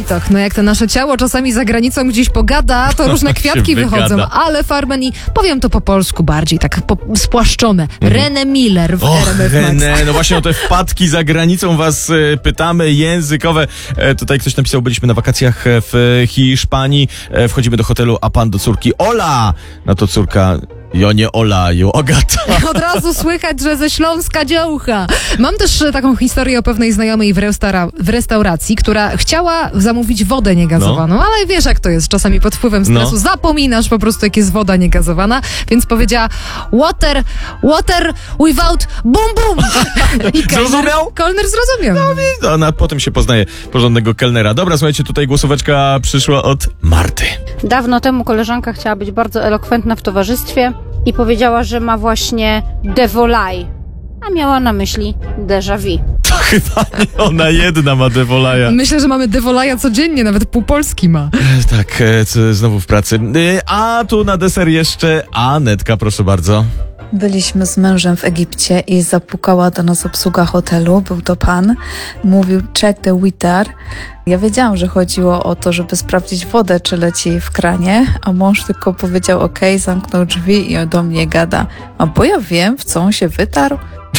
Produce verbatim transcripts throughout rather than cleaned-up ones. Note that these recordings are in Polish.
Litoch. No jak to nasze ciało czasami za granicą gdzieś pogada, to różne kwiatki wychodzą. Ale Farben i powiem to po polsku bardziej, tak po, spłaszczone. Mm. René Miller w Och, R M F Max. René, no właśnie o te wpadki za granicą was e, pytamy, językowe. E, tutaj ktoś napisał, byliśmy na wakacjach w Hiszpanii, e, wchodzimy do hotelu, a pan do córki: Ola! No to córka: jo nie Ola, jo Agata. Od razu słychać, że ze Śląska dziołcha. Mam też e, taką historię o pewnej znajomej w, restaura- w restauracji, która chciała zamówić wodę niegazowaną, no. ale wiesz jak to jest, czasami pod wpływem stresu no. zapominasz po prostu, jak jest woda niegazowana, więc powiedziała water, water without boom boom. I kelner, Zrozumiał? Kelner zrozumiał. No, a na, potem się poznaje porządnego kelnera. Dobra, słuchajcie, tutaj głosóweczka przyszła od Marty. Dawno temu koleżanka chciała być bardzo elokwentna w towarzystwie i powiedziała, że ma właśnie devolaj, a miała na myśli déjà vu. To chyba nie ona jedna ma devolaja. Myślę, że mamy devolaja codziennie, nawet pół Polski ma. E, tak, e, co, znowu w pracy. E, a tu na deser jeszcze Anetka, proszę bardzo. Byliśmy z mężem w Egipcie i zapukała do nas obsługa hotelu. Był to pan. Mówił check the water. Ja wiedziałam, że chodziło o to, żeby sprawdzić wodę, czy leci w kranie, a mąż tylko powiedział ok, zamknął drzwi i do mnie gada: a bo ja wiem, w co on się wytarł.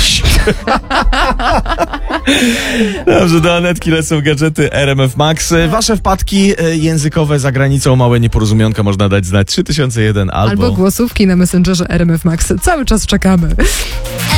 Dobrze, do Anetki lecą gadżety R M F Max. Wasze wpadki językowe za granicą, małe nieporozumienka można dać znać trzy tysiące jeden albo... Albo głosówki na Messengerze R M F Max. Cały czas czekamy.